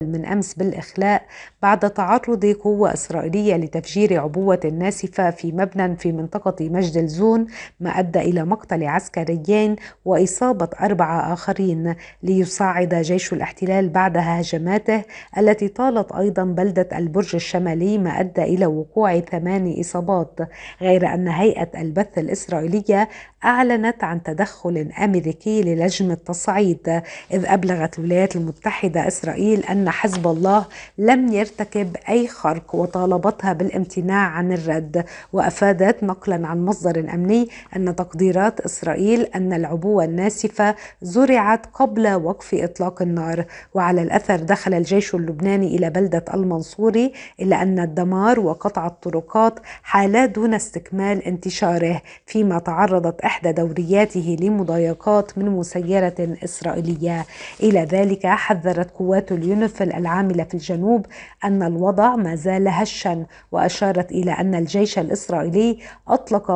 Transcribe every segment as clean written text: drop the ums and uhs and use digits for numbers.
من أمس بالإخلاء بعد تعرض قوة إسرائيلية لتفجير عبوة ناسفة في مبنى في منطقة مجد الزون، ما أدى إلى مقتل عسكريين وإصابة 4 آخرين، ليصعد جيش الاحتلال بعد هجماته التي طالت أيضا بلدة البرج الشمالي، ما أدى إلى وقوع 8 إصابات. غير أن هيئة البث الإسرائيلية أعلنت عن تدخل أمريكي للجم التصعيد، إذ أبلغت الولايات المتحدة إسرائيل أن حزب الله لم يرتكب أي خرق وطالبتها بالامتناع عن الرد. وأفادت نقلا عن مصدر أمني أن تقديرات إسرائيل أن العبوة الناسفة زرعت قبل وقف إطلاق النار. وعلى الأثر دخل الجيش اللبناني إلى بلدة المنصوري، إلا أن الدمار وقطع الطرقات حالا دون استكمال انتشاره، فيما تعرضت إحدى دورياته لمضايقات من مسيرة إسرائيلية. إلى ذلك حذرت قوات اليونيفيل العاملة في الجنوب أن الوضع ما زال هشا، وأشارت إلى أن الجيش الإسرائيلي أطلق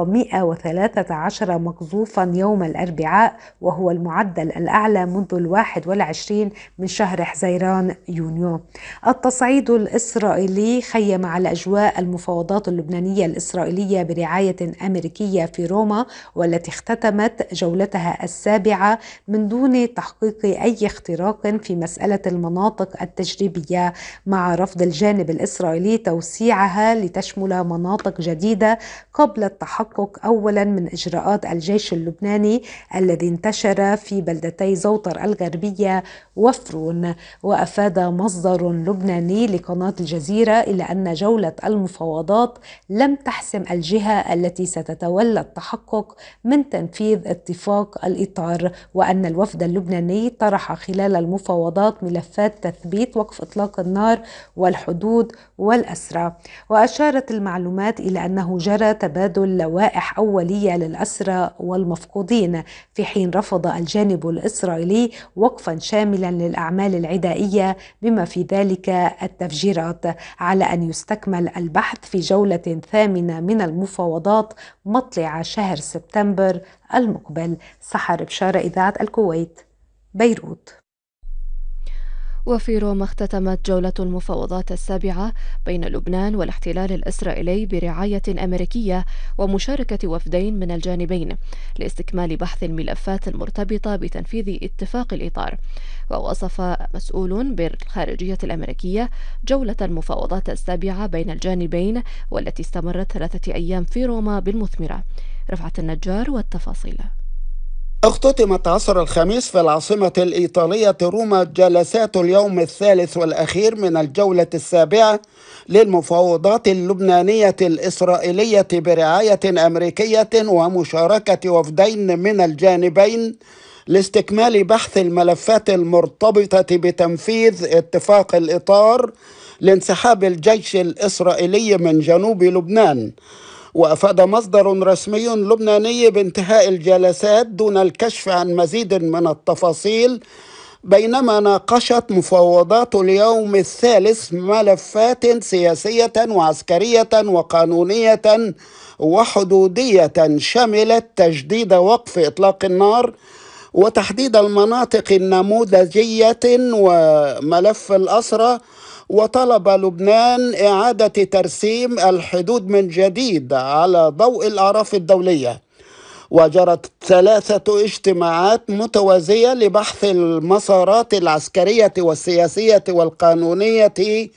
113 مقذوفا يوم الأربعاء، وهو المعدل الأعلى منذ 21 من شهر حزيران يونيو. التصعيد الإسرائيلي خيم على أجواء المفاوضات اللبنانية الإسرائيلية برعاية أمريكية في روما، والتي اختتمت جولتها السابعة من دون تحقيق أي اختراق في مسألة المناطق التجريبية، مع رفض الجانب الإسرائيلي توسيعها لتشمل مناطق جديدة قبل التحقق أولا من إجراءات الجيش اللبناني الذي انتشر في بلدتي زوطر الغربية وفرون. وأفاد مصدر لبناني لقناة الجزيرة إلى أن جولة المفاوضات لم تحسم الجهة التي ستتولى التحقق من تنفيذ اتفاق الإطار، وأن الوفد اللبناني طرح خلال المفاوضات ملفات تثبيت وقف إطلاق النار والحدود والأسرى. وأشارت المعلومات إلى أنه جرى تبادل لوائح أولية للأسرى والمفقودين، في حين رفض الجانب الإسرائيلي وقفا شاملا للأعمال العدائية بما في ذلك التفجيرات، على أن يستكمل البحث في جولة ثامنة من المفاوضات مطلع شهر سبتمبر المقبل. سحر بشارة، إذاعة الكويت، بيروت. وفي روما اختتمت جولة المفاوضات السابعة بين لبنان والاحتلال الإسرائيلي برعاية أمريكية ومشاركة وفدين من الجانبين لاستكمال بحث الملفات المرتبطة بتنفيذ اتفاق الإطار. ووصف مسؤول بالخارجية الأمريكية جولة المفاوضات السابعة بين الجانبين والتي استمرت 3 أيام في روما بالمثمرة. رفعت النجار والتفاصيل. اختتمت عصر الخميس في العاصمة الإيطالية روما جلسات اليوم الثالث والأخير من الجولة السابعة للمفاوضات اللبنانية الإسرائيلية برعاية أمريكية ومشاركة وفدين من الجانبين لاستكمال بحث الملفات المرتبطة بتنفيذ اتفاق الإطار لانسحاب الجيش الإسرائيلي من جنوب لبنان. وأفاد مصدر رسمي لبناني بانتهاء الجلسات دون الكشف عن مزيد من التفاصيل، بينما ناقشت مفاوضات اليوم الثالث ملفات سياسية وعسكرية وقانونية وحدودية شملت تجديد وقف إطلاق النار وتحديد المناطق النموذجية وملف الأسرى. وطلب لبنان إعادة ترسيم الحدود من جديد على ضوء الأعراف الدولية. وجرت 3 اجتماعات متوازية لبحث المسارات العسكرية والسياسية والقانونية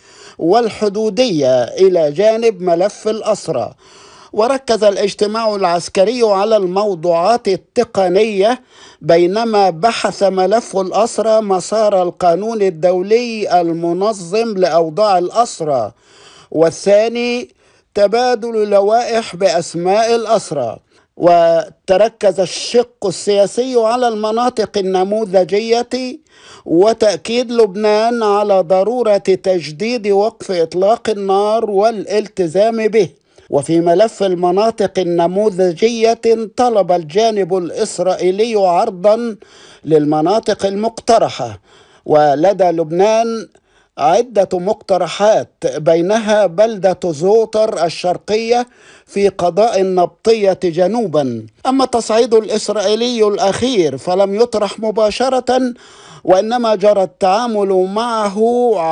والحدودية إلى جانب ملف الأسرى. وركز الاجتماع العسكري على الموضوعات التقنية، بينما بحث ملف الأسرى مسار القانون الدولي المنظم لأوضاع الأسرى، والثاني تبادل لوائح بأسماء الأسرى. وتركز الشق السياسي على المناطق النموذجية وتأكيد لبنان على ضرورة تجديد وقف إطلاق النار والالتزام به. وفي ملف المناطق النموذجية طلب الجانب الإسرائيلي عرضا للمناطق المقترحة، ولدى لبنان عدة مقترحات بينها بلدة زوطر الشرقية في قضاء النبطية جنوبا. أما التصعيد الإسرائيلي الأخير فلم يطرح مباشرة، وإنما جرى التعامل معه